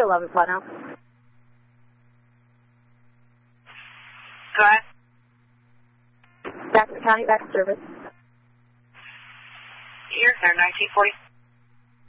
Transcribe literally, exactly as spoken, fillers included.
eleven final. Go ahead. Back to the county, back to service. Here, sir, nineteen forty.